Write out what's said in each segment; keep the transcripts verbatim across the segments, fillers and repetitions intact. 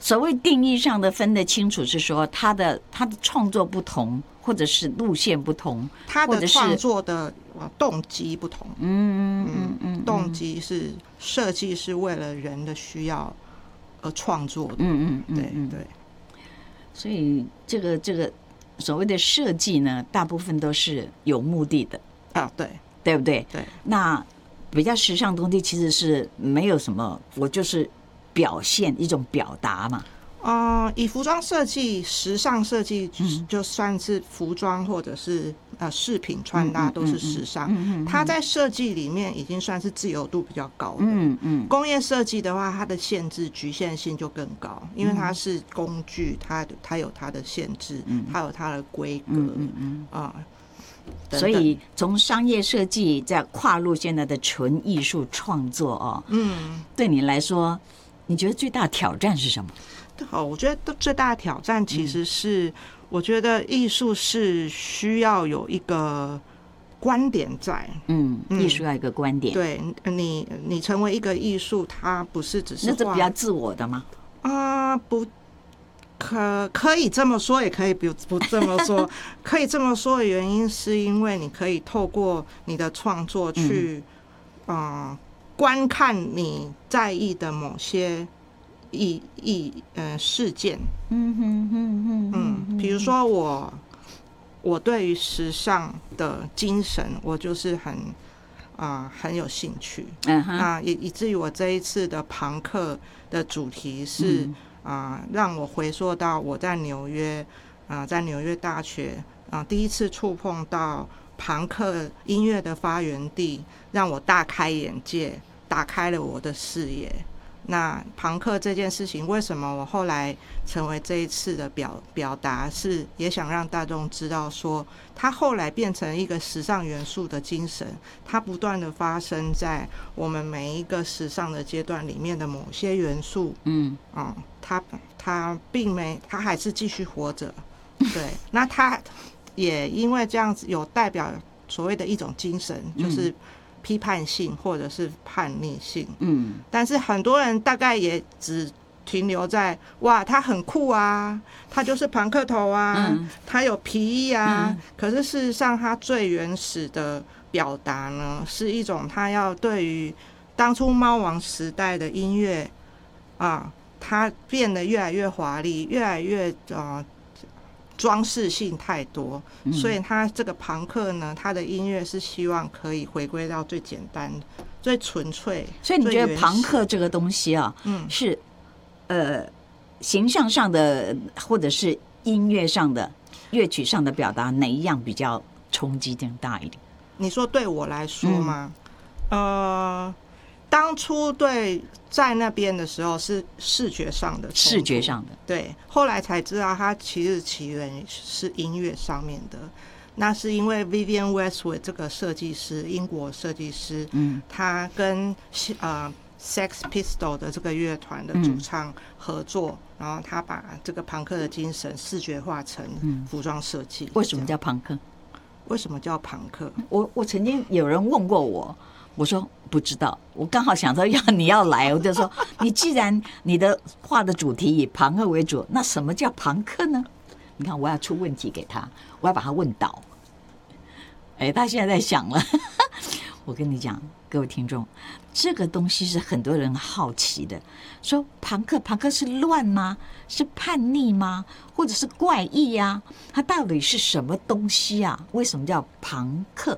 所谓定义上的分得清楚，是说他的他的创作不同，或者是路线不同， 他的创作的动机不同。 嗯嗯嗯， 动机是设计是为了人的需要而创作的。 嗯嗯嗯， 对对。 所以这个这个所谓的设计呢，大部分都是有目的的啊，对对不对？ 对。 那比较时尚的东西其实是没有什么，我就是表现一种表达嘛。 呃，以服装设计、时尚设计，就算是服装或者是呃饰品穿搭都是时尚。它在设计里面已经算是自由度比较高的。嗯嗯。工业设计的话，它的限制局限性就更高，因为它是工具，它它有它的限制，它有它的规格。嗯嗯啊。 所以从商业设计再跨入现在的纯艺术创作哦，嗯，对你来说，你觉得最大的挑战是什么？ 好，我觉得最大的挑战其实是，嗯、我觉得艺术是需要有一个观点在， 嗯，艺术要一个观点。 对你，你成为一个艺术，它不是只是那是比较自我的吗？ 啊、呃，不。可可以这么说，也可以不不这么说。可以这么说的原因，是因为你可以透过你的创作去，嗯、呃，观看你在意的某些意意呃事件。嗯哼哼哼嗯，比如说我我对于时尚的精神，我就是很啊、呃、很有兴趣。嗯哼，啊以以至于我这一次的朋克的主题是。嗯啊、呃，让我回溯到我在纽约，啊、呃，在纽约大学啊、呃，第一次触碰到朋克音乐的发源地，让我大开眼界，打开了我的视野。那朋克这件事情，为什么我后来成为这一次的表表达，是也想让大众知道说，它后来变成一个时尚元素的精神，它不断的发生在我们每一个时尚的阶段里面的某些元素，嗯啊、嗯，它它并没，它还是继续活着，对，那它也因为这样子有代表所谓的一种精神，就是批判性或者是叛逆性，嗯，但是很多人大概也只停留在哇，他很酷啊，他就是朋克头啊，嗯、他有皮衣啊、嗯，可是事实上他最原始的表达呢，是一种他要对于当初猫王时代的音乐啊，它变得越来越华丽，越来越呃。装饰性太多，所以他这个朋克呢，他的音乐是希望可以回归到最简单、最纯粹。 所以你觉得朋克这个东西啊，嗯，是呃形象上的，或者是音乐上的、乐曲上的表达，哪一样比较冲击更大一点？ 你说对我来说吗？嗯、呃。当初对在那边的时候是视觉上的， 视觉上的对，后来才知道它其实起源是音乐上面的。那是因为 Vivienne Westwood 这个设计师，英国设计师，嗯，他跟呃 Sex Pistol 的这个乐团的主唱合作，嗯、然后他把这个朋克的精神视觉化成服装设计。 为什么叫朋克？ 为什么叫朋克？ 我我曾经有人问过我。我说不知道，我刚好想说要你要来，我就说你既然你的画的主题以朋克为主，那什么叫朋克呢？你看我要出问题给他，我要把他问倒。哎，他现在在想了。我跟你讲，各位听众，这个东西是很多人好奇的，说朋克朋克是乱吗？是叛逆吗？或者是怪异啊？它到底是什么东西啊？为什么叫朋克？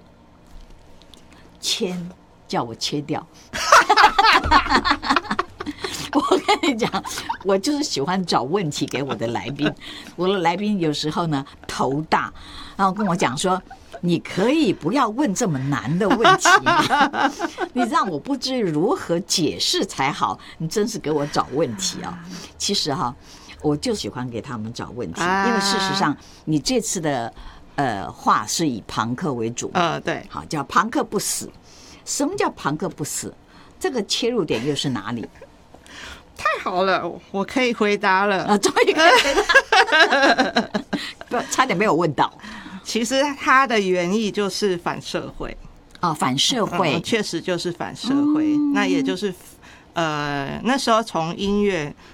签叫我切掉。我跟你讲，我就是喜欢找问题给我的来宾。我的来宾有时候呢头大，然后跟我讲说：“你可以不要问这么难的问题，你让我不知如何解释才好。你真是给我找问题啊！”其实哈，我就喜欢给他们找问题，因为事实上，你这次的呃画是以朋克为主， 呃，对， 好，叫朋克不死。什么叫朋克不死？这个切入点又是哪里？ 太好了，我可以回答了啊！终于可以回答，不，差点没有问到。 其实它的原意就是反社会啊、哦，反社会， 嗯、确实就是反社会。嗯、那也就是呃，那时候从音乐